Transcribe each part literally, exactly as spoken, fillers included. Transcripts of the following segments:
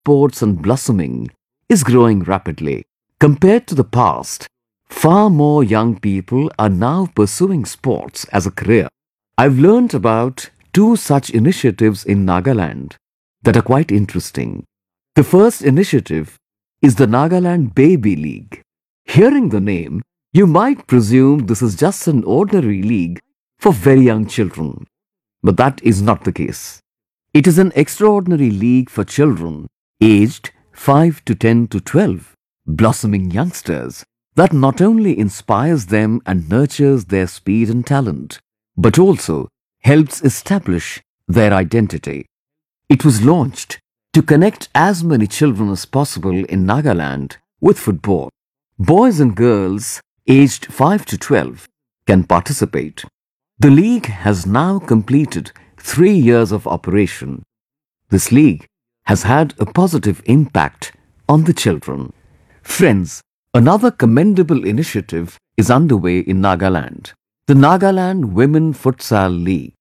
sports and blossoming is growing rapidly. Compared to the past, far more young people are now pursuing sports as a career. I've learnt about two such initiatives in Nagaland that are quite interesting. The first initiative is the Nagaland Baby League. Hearing the name, you might presume this is just an ordinary league for very young children. But that is not the case. It is an extraordinary league for children aged five to ten to twelve, blossoming youngsters that not only inspires them and nurtures their speed and talent, but also helps establish their identity. It was launched to connect as many children as possible in Nagaland with football. Boys and girls aged five to twelve can participate. The league has now completed three years of operation. This league has had a positive impact on the children. Friends, another commendable initiative is underway in Nagaland, the Nagaland Women Futsal League.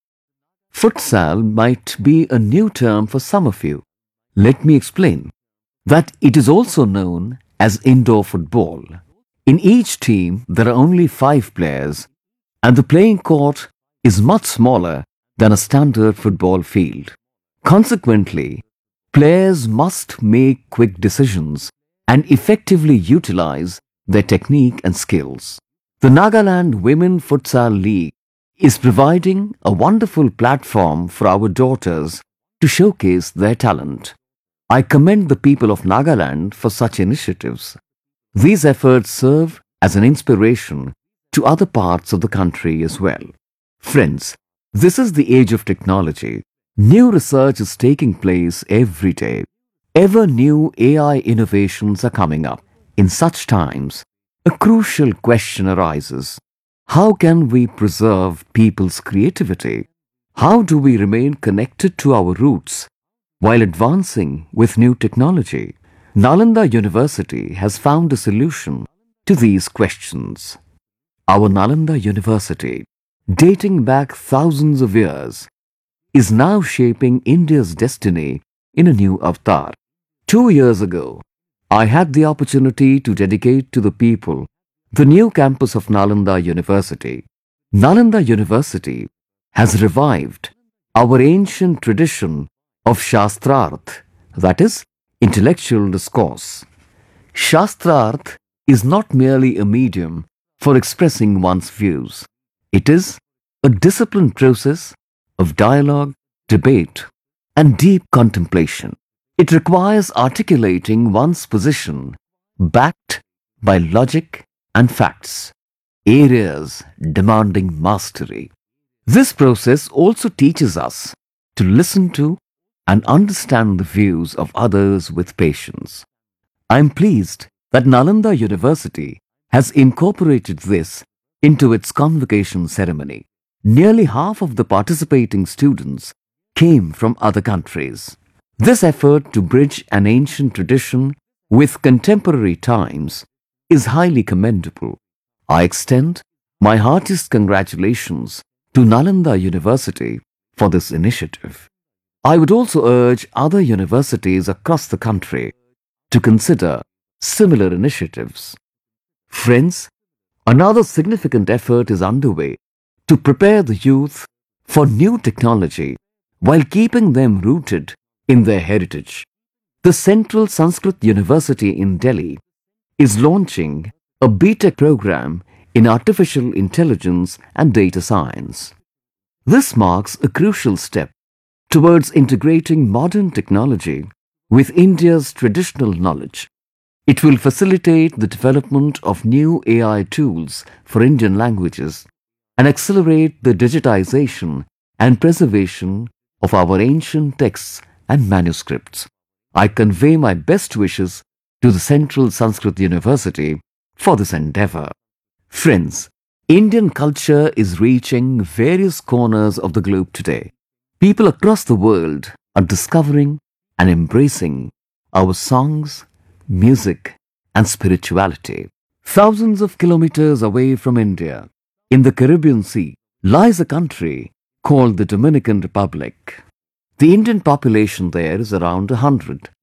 Futsal might be a new term for some of you. Let me explain that it is also known as indoor football. In each team, there are only five players, and the playing court is much smaller than a standard football field. Consequently, players must make quick decisions and effectively utilize their technique and skills. The Nagaland Women Futsal League is providing a wonderful platform for our daughters to showcase their talent. I commend the people of Nagaland for such initiatives. These efforts serve as an inspiration to other parts of the country as well. Friends, this is the age of technology. New research is taking place every day. Ever new A I innovations are coming up. In such times, a crucial question arises. How can we preserve people's creativity? How do we remain connected to our roots while advancing with new technology? Nalanda University has found a solution to these questions. Our Nalanda University, dating back thousands of years, is now shaping India's destiny in a new avatar. Two years ago, I had the opportunity to dedicate to the people the new campus of Nalanda University. Nalanda University has revived our ancient tradition of Shastrarth, that is, intellectual discourse. Shastrarth is not merely a medium for expressing one's views. It is a disciplined process of dialogue, debate, and deep contemplation. It requires articulating one's position backed by logic and facts, areas demanding mastery. This process also teaches us to listen to and understand the views of others with patience. I am pleased that Nalanda University has incorporated this into its convocation ceremony. Nearly half of the participating students came from other countries. This effort to bridge an ancient tradition with contemporary times is highly commendable. I extend my heartiest congratulations to Nalanda University for this initiative. I would also urge other universities across the country to consider similar initiatives. Friends, another significant effort is underway to prepare the youth for new technology while keeping them rooted in their heritage. The Central Sanskrit University in Delhi is launching a B Tech program in Artificial Intelligence and Data Science. This marks a crucial step towards integrating modern technology with India's traditional knowledge. It will facilitate the development of new A I tools for Indian languages and accelerate the digitization and preservation of our ancient texts and manuscripts. I convey my best wishes to the Central Sanskrit University for this endeavor. Friends, Indian culture is reaching various corners of the globe today. People across the world are discovering and embracing our songs, music, and spirituality. Thousands of kilometers away from India, in the Caribbean Sea, lies a country called the Dominican Republic. The Indian population there is around a hundred.